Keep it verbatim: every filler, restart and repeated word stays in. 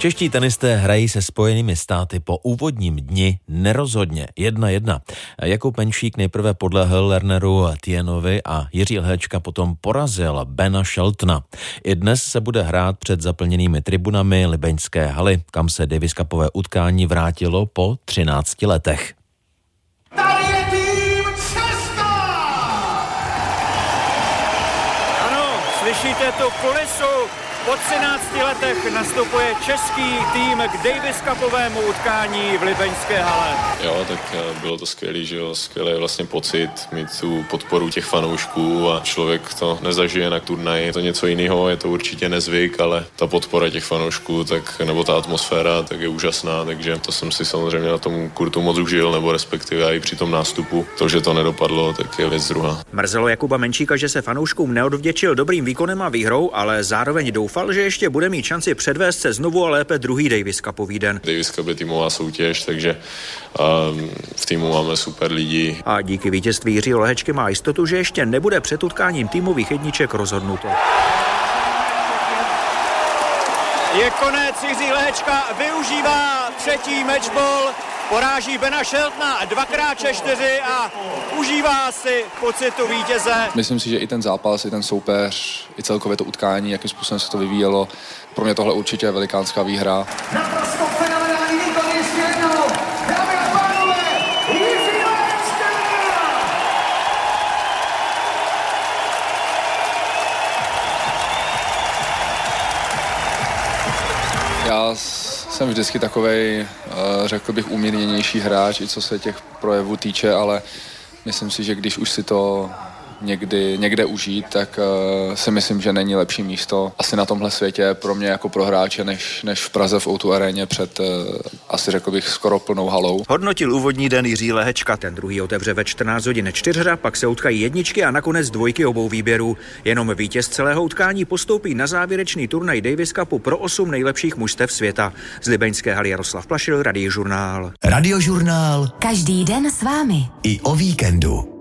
Čeští tenisté hrají se Spojenými státy po úvodním dni nerozhodně jedna jedna. Jakub Menšík nejprve podlehl Lerneru Tienovi a Jiří Lehečka potom porazil Bena Sheltona. I dnes se bude hrát před zaplněnými tribunami Libeňské haly, kam se Davis Cupové utkání vrátilo po třinácti letech. Tady je tým Česka! Ano, slyšíte tu kulisu? Po třinácti letech nastupuje český tým k Davis Cupovému utkání v Libeňské hale. Jo, tak bylo to skvělý, že jo, skvělý vlastně pocit mít tu podporu těch fanoušků a člověk to nezažije na turnaji, je to něco jiného, je to určitě nezvyk, ale ta podpora těch fanoušků, tak, nebo ta atmosféra, tak je úžasná, takže to jsem si samozřejmě na tom kurtu moc užil, nebo respektive i při tom nástupu. To, že to nedopadlo, tak je věc druhá. Mrzelo Jakuba Menšíka, že se fanouškům neodvděčil dobrým výkonem a výhrou, ale zároveň doufal, že ještě bude mít šanci předvést se znovu a lépe druhý Davis Cupový den. Davis Cup je týmová soutěž, takže um, v týmu máme super lidi. A díky vítězství Jiřího Lehečky má jistotu, že ještě nebude před utkáním týmových jedniček rozhodnuto. Je konec, Jiří Lehečka využívá třetí matchball, poráží Bena Sheltona dvakrát šest čtyři a užívá si pocitu vítěze. Myslím si, že i ten zápas, i ten soupeř, i celkově to utkání, jakým způsobem se to vyvíjelo, pro mě tohle určitě je velikánská výhra. Naprosto fenomenální výkon ještě jednou. Dámy a pánové, Jiří Lehečka! Já jsem vždycky takovej, řekl bych, umírněnější hráč, i co se těch projevů týče, ale myslím si, že když už si to někdy, někde užít, tak uh, si myslím, že není lepší místo asi na tomhle světě pro mě jako pro hráče, než, než v Praze v ó dva aréně před uh, asi řekl bych skoro plnou halou. Hodnotil úvodní den Jiří Lehečka, ten druhý otevře ve čtrnáct hodin čtyřhra, pak se utkají jedničky a nakonec dvojky obou výběrů. Jenom vítěz celého utkání postoupí na závěrečný turnaj Davis Cupu pro osm nejlepších mužstev světa. Z Libeňské haly Jaroslav Plašil, Radiožurnál. Radiožurnál. Každý den s vámi. I o víkendu.